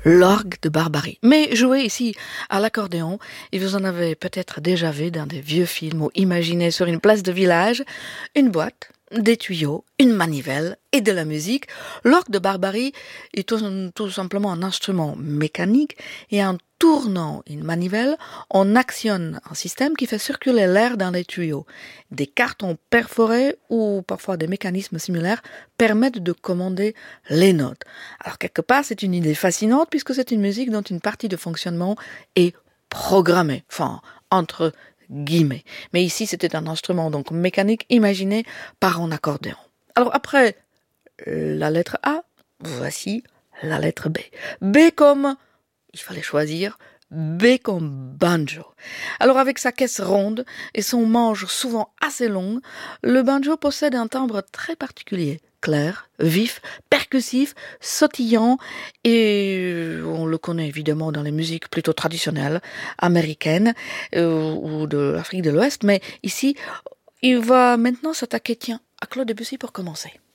l'orgue de Barbarie. Mais joué ici à l'accordéon, et vous en avez peut-être déjà vu dans des vieux films ou imaginé sur une place de village, une boîte, des tuyaux, une manivelle et de la musique. L'orgue de Barbarie est tout simplement un instrument mécanique et en tournant une manivelle, on actionne un système qui fait circuler l'air dans les tuyaux. Des cartons perforés ou parfois des mécanismes similaires permettent de commander les notes. Alors quelque part, c'est une idée fascinante puisque c'est une musique dont une partie de fonctionnement est programmée, enfin, entre guillemets. Mais ici, c'était un instrument donc mécanique imaginé par un accordéon. Alors après la lettre A, voici la lettre B. B comme, il fallait choisir, B comme banjo. Alors avec sa caisse ronde et son manche souvent assez long, le banjo possède un timbre très particulier. Clair, vif, percussif, sautillant et on le connaît évidemment dans les musiques plutôt traditionnelles américaines ou de l'Afrique de l'Ouest, mais ici il va maintenant s'attaquer à Claude Debussy pour commencer.